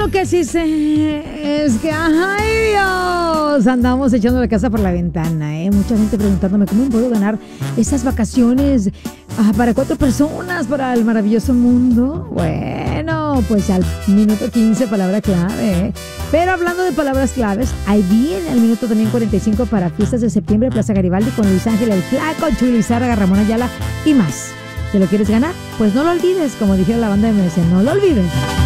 lo que sí sé es que, ¡ay, Dios! Andamos echando la casa por la ventana, ¿eh? Mucha gente preguntándome cómo puedo ganar esas vacaciones para 4 personas para el maravilloso mundo. Bueno, pues al minuto 15, palabra clave, ¿eh? Pero hablando de palabras claves, ahí viene al minuto también 45 para Fiestas de Septiembre, Plaza Garibaldi, con Luis Ángel, el Flaco, Chuy Lizárraga, Ramón Ayala y más. ¿Te lo quieres ganar? Pues no lo olvides, como dijera la banda de MS, no lo olvides.